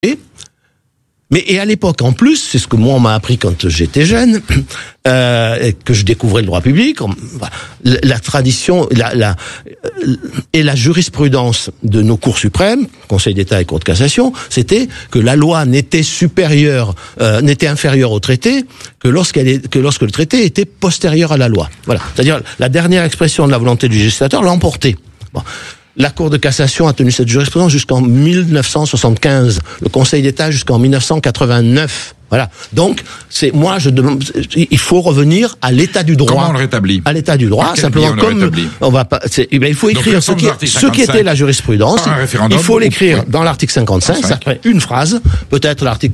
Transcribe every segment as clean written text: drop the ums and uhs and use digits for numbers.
Mais et à l'époque, en plus, c'est ce que moi on m'a appris quand j'étais jeune, et que je découvrais le droit public, la tradition, et la jurisprudence de nos cours suprêmes, Conseil d'État et Cour de cassation, c'était que la loi n'était inférieure au traité que lorsque le traité était postérieur à la loi. Voilà, c'est-à-dire la dernière expression de la volonté du législateur l'a emporté. Bon. La Cour de cassation a tenu cette jurisprudence jusqu'en 1975, le Conseil d'État jusqu'en 1989. Voilà. Donc, je demande, il faut revenir à l'état du droit. Comment on le rétablit? À l'état du droit, simplement il faut écrire ce qui était la jurisprudence. Il faut l'écrire dans l'article 55, ça crée une phrase, peut-être l'article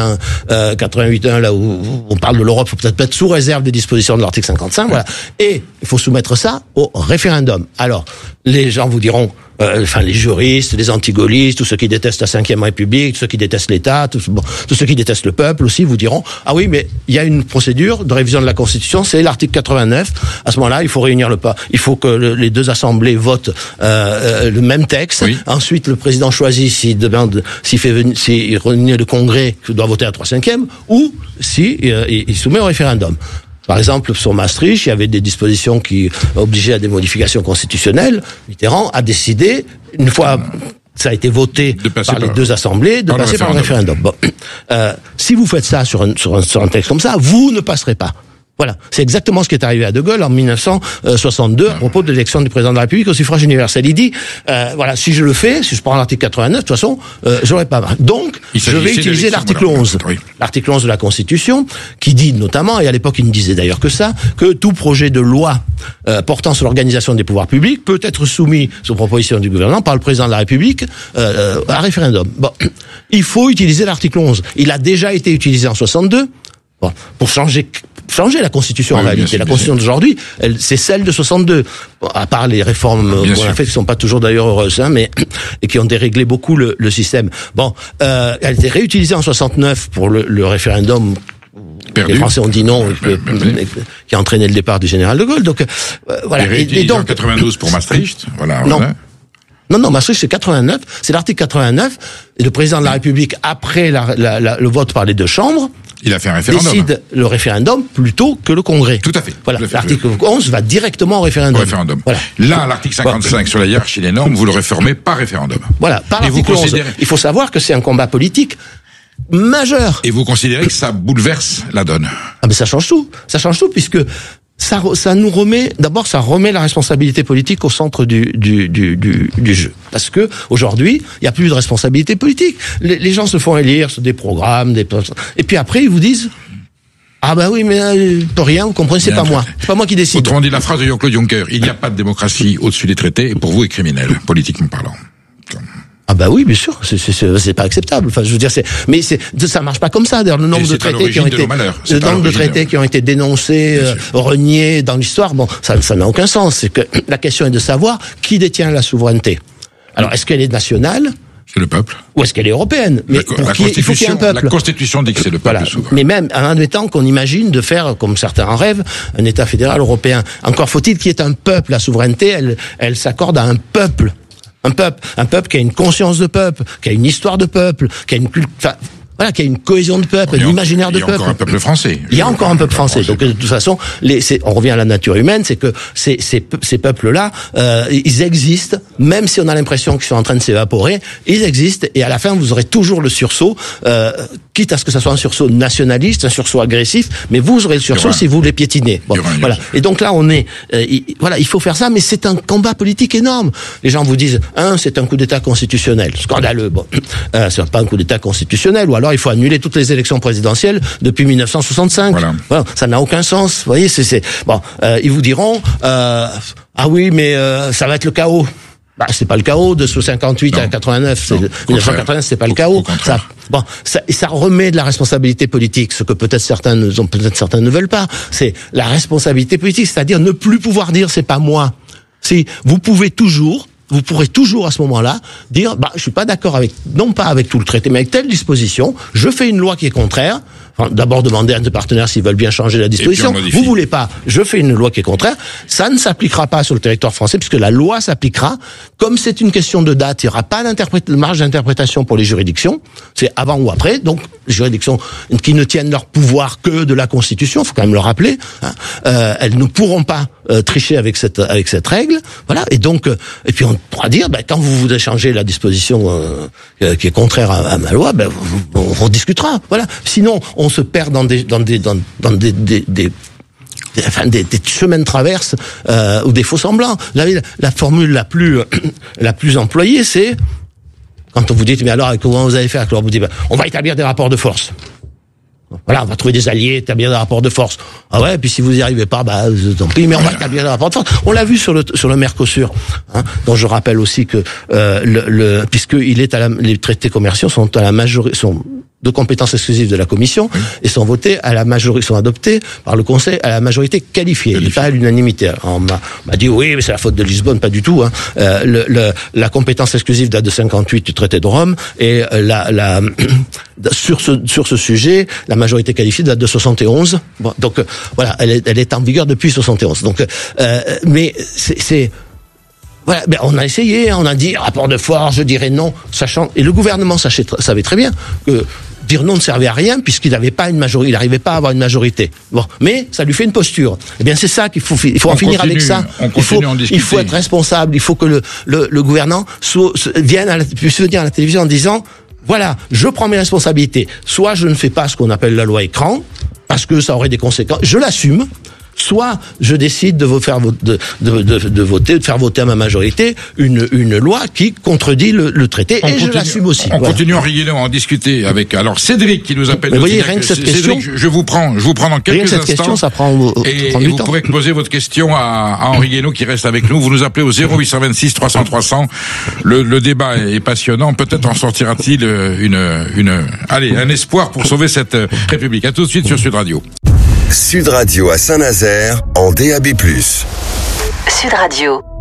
88.1, là où on parle de l'Europe, faut peut-être sous réserve des dispositions de l'article 55, voilà. Et il faut soumettre ça au référendum. Alors, les gens vous diront, les juristes, les anti-gaullistes, tous ceux qui détestent la Ve République, tous ceux qui détestent l'État, tous ceux qui détestent le peuple aussi vous diront, ah oui, mais il y a une procédure de révision de la Constitution, c'est l'article 89. À ce moment-là, il faut il faut que les deux assemblées votent le même texte. Oui. Ensuite, le président choisit s'il réunit le Congrès qui doit voter à 3/5, ou il soumet au référendum. Par exemple, sur Maastricht, il y avait des dispositions qui obligeaient à des modifications constitutionnelles. Mitterrand a décidé, une fois ça a été voté par les deux assemblées, de passer par un référendum. Bon. Si vous faites ça sur un texte comme ça, vous ne passerez pas. Voilà, c'est exactement ce qui est arrivé à De Gaulle en 1962 à propos de l'élection du président de la République au suffrage universel. Il dit, si je le fais, si je prends l'article 89, de toute façon, j'aurai pas. Donc, je vais utiliser l'article 11. Oui. L'article 11 de la Constitution, qui dit notamment, et à l'époque il ne disait d'ailleurs que ça, que tout projet de loi portant sur l'organisation des pouvoirs publics peut être soumis, sous proposition du gouvernement, par le président de la République, à référendum. Bon, il faut utiliser l'article 11. Il a déjà été utilisé en 62, pour changer la Constitution en réalité. La Constitution d'aujourd'hui, c'est celle de 62. Bon, à part les réformes qu'on a faites, qui sont pas toujours d'ailleurs heureuses, et qui ont déréglé beaucoup le système. Bon, elle a été réutilisée en 69 pour le référendum. Perdu. Les Français ont dit non, qui a entraîné le départ du général de Gaulle. Donc voilà. Et donc en 92 pour Maastricht. Voilà. Non, Maastricht c'est 89, c'est l'article 89. Et le président de la République, après le vote par les deux chambres, il a fait un référendum. Décide le référendum plutôt que le Congrès. Tout à fait. Voilà. L'article 11 va directement au référendum. Voilà. Là, l'article 55 sur la hiérarchie des normes, vous le réformez par référendum. Voilà. Par l'article 11. Il faut savoir que c'est un combat politique majeur. Et vous considérez que ça bouleverse la donne? Ah, mais ça change tout. Ça change tout puisque ça nous remet, d'abord, ça remet la responsabilité politique au centre du jeu. Parce que, aujourd'hui, il n'y a plus de responsabilité politique. Les gens se font élire sur des programmes, et puis après, ils vous disent, ah bah oui, mais pour rien, vous comprenez, c'est pas moi. C'est pas moi qui décide. Autrement dit, la phrase de Jean-Claude Juncker, il n'y a pas de démocratie au-dessus des traités, et pour vous est criminel, politiquement parlant. Ah bah oui, bien sûr, c'est pas acceptable. Enfin, je veux dire, ça marche pas comme ça. D'ailleurs, le nombre de traités qui ont été dénoncés, reniés dans l'histoire, bon, ça n'a aucun sens. C'est que la question est de savoir qui détient la souveraineté. Alors, est-ce qu'elle est nationale? C'est le peuple. Ou est-ce qu'elle est européenne? Mais il faut qu'il y ait un peuple. La Constitution dit que c'est le peuple souverain. Mais même en admettant qu'on imagine de faire, comme certains en rêvent, un État fédéral européen. Encore faut-il qu'il y ait un peuple. La souveraineté, elle s'accorde à un peuple. Un peuple qui a une conscience de peuple, qui a une histoire de peuple, qui a une qui a une cohésion de peuple, un imaginaire de peuple. Il y a encore un peuple français. Il y a encore un peuple français. Donc de toute façon, on revient à la nature humaine, c'est que ces peuples-là, ils existent, même si on a l'impression qu'ils sont en train de s'évaporer, ils existent, et à la fin, vous aurez toujours le sursaut, quitte à ce que ça soit un sursaut nationaliste, un sursaut agressif, mais vous aurez le sursaut si vous les piétinez. Bon, voilà. Et donc là, il faut faire ça, mais c'est un combat politique énorme. Les gens vous disent, c'est un coup d'État constitutionnel, scandaleux. Bon, c'est pas un coup d'État constitutionnel, ou alors il faut annuler toutes les élections présidentielles depuis 1965. Voilà, ça n'a aucun sens. Vous voyez, ils vous diront, ah oui, mais ça va être le chaos. Bah, c'est pas le chaos de 58 à 89. 1989, c'est pas le chaos. Ça remet de la responsabilité politique, ce que peut-être certains ne veulent pas. C'est la responsabilité politique, c'est-à-dire ne plus pouvoir dire c'est pas moi. Si vous pourrez toujours à ce moment-là dire, je suis pas d'accord non pas avec tout le traité, mais avec telle disposition, je fais une loi qui est contraire, d'abord demander à nos partenaires s'ils veulent bien changer la disposition. Vous voulez pas, je fais une loi qui est contraire. Ça ne s'appliquera pas sur le territoire français puisque la loi s'appliquera. Comme c'est une question de date, il n'y aura pas de marge d'interprétation pour les juridictions. C'est avant ou après. Donc, les juridictions qui ne tiennent leur pouvoir que de la Constitution, faut quand même le rappeler, elles ne pourront pas tricher avec cette règle. Voilà. Et donc, et puis on pourra dire, quand vous voudrez changer la disposition qui est contraire à ma loi, on discutera. Voilà. Sinon, on se perd dans des chemins de traverse ou des faux semblants. La formule la plus employée, c'est quand on vous dit mais alors comment vous allez faire? Alors on vous dit on va établir des rapports de force. Voilà, on va trouver des alliés, établir des rapports de force. Ah ouais, puis si vous n'y arrivez pas, tant pis, mais on va établir des rapports de force. On l'a vu sur le Mercosur, dont je rappelle aussi que puisqu'il est les traités commerciaux sont à la majorité, sont de compétences exclusives de la Commission et sont votés sont adoptés par le Conseil à la majorité qualifiée, et pas à l'unanimité. On m'a dit oui, mais c'est la faute de Lisbonne, pas du tout. La compétence exclusive date de 58 du traité de Rome et sur ce sujet, la majorité qualifiée date de 71. Bon, donc voilà, elle est en vigueur depuis 71. Donc mais c'est voilà, on a essayé, on a dit rapport de force, je dirais non, sachant et le gouvernement savait très bien que dire non ne servait à rien puisqu'il n'avait pas une majorité, il n'arrivait pas à avoir une majorité. Bon, mais ça lui fait une posture. Eh bien, c'est ça il faut en finir avec ça. Il faut être responsable. Il faut que le gouvernant puisse venir à la télévision en disant voilà, je prends mes responsabilités. Soit je ne fais pas ce qu'on appelle la loi écran parce que ça aurait des conséquences. Je l'assume. Soit je décide de faire voter à ma majorité une loi qui contredit le traité et je l'assume aussi. On continue Henri Guénaud à en discuter avec Cédric qui nous appelle. Mais voyez, rien que cette question, je vous prends dans quelques instants. Question, ça prend du temps. Et vous pourrez poser votre question à Henri Guénaud qui reste avec nous. Vous nous appelez au 0826 300 300. Le débat est passionnant. Peut-être en sortira-t-il un espoir pour sauver cette République. À tout de suite sur Sud Radio. Sud Radio à Saint-Nazaire en DAB+. Sud Radio.